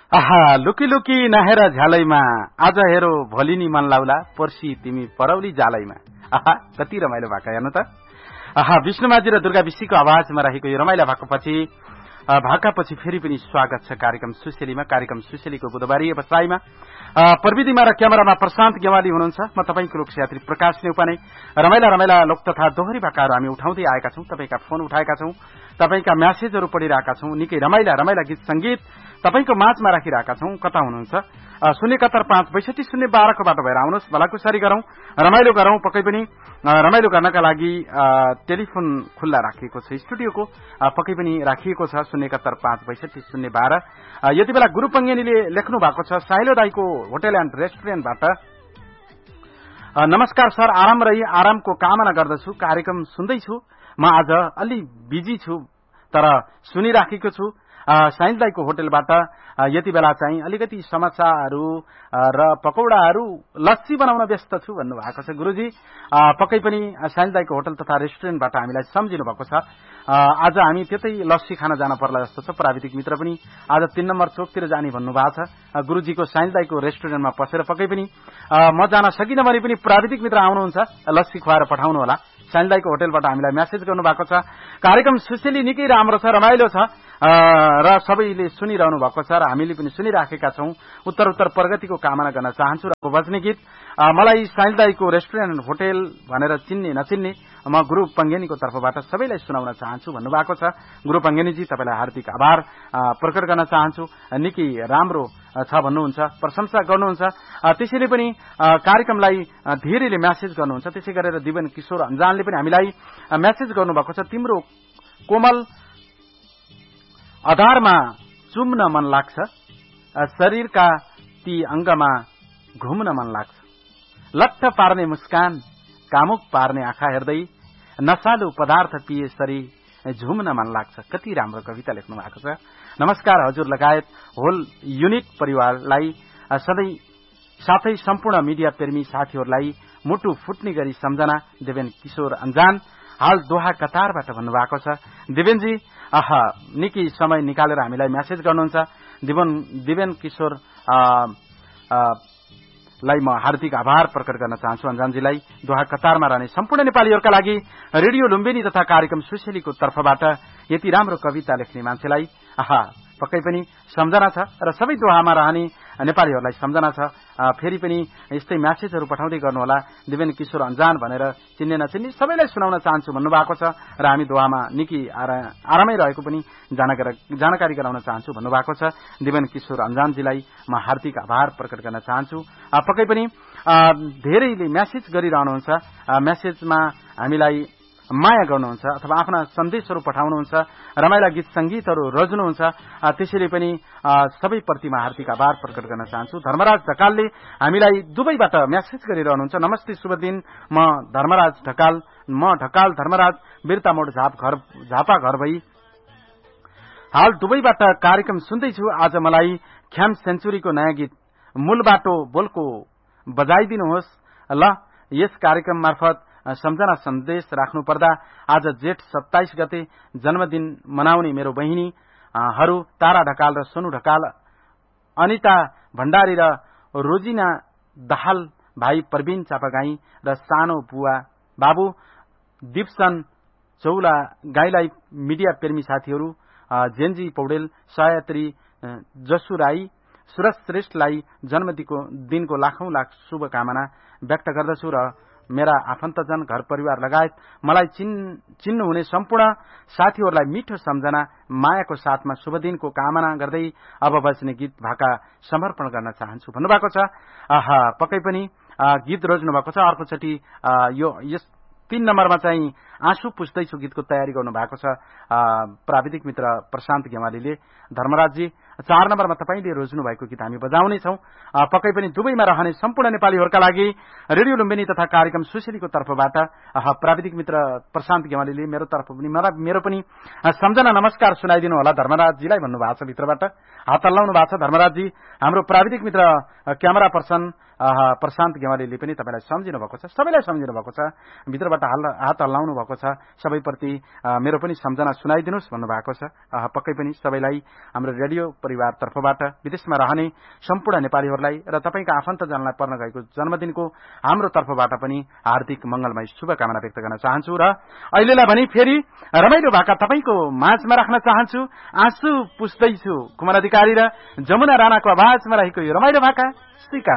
आहा लुकी लुकी नहेर झ्यालैमा आज हेरो भोलि नि मन लाउला पर्सि तिमी परौली जालैमा। आहा कति रमाइलो भएको हेर्नु त। आहा विष्णुमाजी र दुर्गा विशीको आवाजमा रहेको यो रमाइलो भाकापछि फेरि पनि स्वागत छ कार्यक्रम सुसेलीमा। कार्यक्रम सुसेलीको बुधबारीय बसाइमा प्रविधिमा र क्यामेरामा प्रशान्त गेवाली हुनुहुन्छ। म तपाईको लोकयात्री प्रकाश नेउपाने। रमाइला लोक तथा दोहोरी भाकाहरू हामी उठाउँदै आएका छौं। तपाईका फोन उठाएका छौं, तपाईका म्यासेजहरू पढिरहेका छौं। निकै रमाइला गीत संगीत तपाईको माझमा राखिरहेका छौं। कता हुनुहुन्छ 071560212 को बाटो भएर आउनुहोस्। भलाकुसारी गरौं, रमाइलो गरौं। पक्कै पनि रमाइलो गर्नका लागि टेलिफोन खुल्ला राखिएको छ, स्टुडियोको पक्कै पनि राखिएको छ 071560212। यति बेला गुरु पंगेनीले लेख्नु भएको छ साइलो दाईको होटल एन्ड रेस्टुरेन्टबाट। नमस्कार सर, आराम रही आरामको कामना गर्दछु। कार्यक्रम सुन्दैछु। म आज अलि बिजी छु तर सुनिराखेको छु। साइल दाईको होटलबाट यति बेला चाहिँ अलिकति समस्याहरू र पकौडाहरू लस्सी बनाउन व्यस्त छु भन्नुभएको छ गुरुजी। पक्कै पनि साइल दाईको होटल तथा रेस्टुरेन्टबाट हामीलाई सम्झिनु भएको छ। आज हामी त्यतै लस्सी खान जान पर्ला जस्तो छ। प्राविधिक मित्र पनि आज 3 नम्बर चोकतिर जाने भन्नुभएको छ। गुरुजीको साइल दाईको रेस्टुरेन्टमा पसेर पक्कै पनि म जान सकिन भने पनि प्राविधिक मित्र आउनुहुन्छ, लस्सी खुवाएर पठाउनु होला। साइल दाईको होटलबाट हामीलाई मेसेज गर्नु भएको छ। कार्यक्रम सुसेली निकै राम्रो छ, रमाइलो छ र सबैले सुनिरहनु भएको छ र हामीले पनि सुनिराखेका छौं। उत्तर प्रगतिको कामना गर्न चाहन्छु। र बज्ने गीत मलाई साइल दाईको रेस्टुरेन्ट होटल भनेर चिन्ने नचिन्ने म गुरु पंगेनीको तर्फबाट सबैलाई सुनाउन चाहन्छु भन्नुभएको छ। गुरु पंगेनीजी तपाईलाई हार्दिक आभार प्रकट गर्न चाहन्छु। निकै राम्रो छ भन्नुहुन्छ, प्रशंसा गर्नुहुन्छ। त्यसैले पनि कार्यक्रमलाई धेरैले म्यासेज गर्नुहुन्छ। त्यसै गरेर दिवन किशोर अन्जानले पनि हामीलाई म्यासेज गर्नुभएको छ। तिम्रो कोमल आधारमा चुम्न मन लाग्छ, शरीरका ती अंगमा घुम्न मन लाग्छ, लट्ठ पार्ने मुस्कान, कामुक पार्ने आँखा हेर्दै नशालु पदार्थ पिएसरी झुम्न मन लाग्छ। कति राम्रो कविता लेख्नु भएको छ। नमस्कार हजुर लगायत होल युनिट परिवारलाई सधैँ साथै सम्पूर्ण मिडिया प्रेमी साथीहरूलाई मुटु फुट्ने गरी सम्झना। देवेन किशोर अन्जान हाल दोहा कतारबाट भन्नुभएको छ। देवेनजी निकै समय निकालेर हामीलाई मेसेज गर्नुहुन्छ। देवेन किशोर लाई म हार्दिक आभार प्रकट गर्न चाहन्छु। अन्जानजीलाई दोहा कतारमा रहने सम्पूर्ण नेपालीहरूका लागि रेडियो लुम्बिनी तथा कार्यक्रम सुसेलीको तर्फबाट यति राम्रो कविता लेख्ने मान्छेलाई पक्कै पनि सम्झना छ र सबै दोहामा रहने नेपालीहरूलाई सम्झना छ। फेरि पनि यस्तै म्यासेजहरू पठाउँदै गर्नुहोला। देवेन किशोर अन्जान भनेर चिन्ने नचिन्ने सबैलाई सुनाउन चाहन्छु भन्नुभएको छ र हामी दोहामा निकै आरामै रहेको पनि जानकारी गराउन चाहन्छु भन्नुभएको छ। देवेन किशोर अन्जानजीलाई म हार्दिक आभार प्रकट गर्न चाहन्छु। पक्कै पनि धेरैले म्यासेज गरिरहनुहुन्छ, म्यासेजमा हामीलाई माया गर्नुहुन्छ अथवा आफ्ना सन्देशहरू पठाउनुहुन्छ, रमाइला गीत संगीतहरू रज्नुहुन्छ। त्यसैले पनि सबैप्रतिमा हार्दिक आभार प्रकट गर्न चाहन्छु। धर्मराज ढकालले हामीलाई दुबईबाट म्यासेज गरिरहनुहुन्छ। नमस्ते शुभ दिन, म धर्मराज ढकाल, धर्मराज बिरता मोड झापा घर भई हाल दुबईबाट कार्यक्रम सुन्दैछु। आज मलाई ख्याम सेन्चुरीको नयाँ गीत मूल बाटो बोलको बजाइदिनुहोस् ल। यस कार्यक्रम मार्फत सम्झना सन्देश राख्नु पर्दा आज जेठ 27 गते जन्मदिन मनाउने मेरो बहिनीहरू तारा ढकाल र सोनु ढकाल, अनिता भण्डारी र रोजिना दाहाल, भाइ प्रवीण चापागाई र सानो बुवा बाबु दिपसन चौला गाईलाई, मिडिया प्रेमी साथीहरू जेन्जी पौडेल, सयात्री जसु राई, सुरज श्रेष्ठलाई जन्मदिनको लाखौं लाख शुभकामना व्यक्त गर्दछु र मेरा आफन्तजन घर परिवार लगायत मलाई चिन्नुहुने सम्पूर्ण साथीहरूलाई मिठो सम्झना मायाको साथमा शुभ दिनको कामना गर्दै अब बज्ने गीत भाका समर्पण गर्न चाहन्छु भन्नुभएको छ। पक्कै पनि गीत रोज्नु भएको छ। अर्कोचोटि यस 3 नम्बरमा चाहिँ आँसु पुस्दैछु गीतको तयारी गर्नु भएको छ प्राविधिक मित्र प्रशान्त गेवालीले। धर्मराजजी 4 नम्बरमा तपाईले रोज्नु भएको गीत हामी बजाउनेछौं। पक्कै पनि दुबईमा रहने सम्पूर्ण नेपालीहरूका लागि रेडियो लुम्बिनी तथा कार्यक्रम सुसेलीको तर्फबाट प्राविधिक मित्र प्रशान्त गेवालीले मेरो पनि सम्झना नमस्कार सुनाइदिनु होला धर्मराजजीलाई भन्नुभएको छ। भित्रबाट हात हल्लाउनु भएको छ धर्मराजजी। हाम्रो प्राविधिक मित्र क्यामेरा पर्सन प्रशान्त गेवालीले पनि तपाईलाई सम्झिनु भएको छ, सबैलाई सम्झिनु भएको छ, भित्रबाट हात हल्लाउनु भएको छ, सबैप्रति मेरो पनि सम्झना सुनाइदिनुहोस् भन्नुभएको छ। पक्कै पनि सबैलाई हाम्रो रेडियो परिवार तर्फबाट विदेशमा रहने सम्पूर्ण नेपालीहरूलाई र तपाईका आफन्तजनलाई पर्न गएको जन्मदिनको हाम्रो तर्फबाट पनि हार्दिक मंगलमय शुभकामना व्यक्त गर्न चाहन्छु र अहिलेलाई भने फेरि रमाइलो भाका तपाईको माझमा राख्न चाहन्छु। आँसु पुस्दैछु कुमार अधिकारी र जमुना राणाको आवाजमा रहेको यो रमाइलो भाका स्वीकार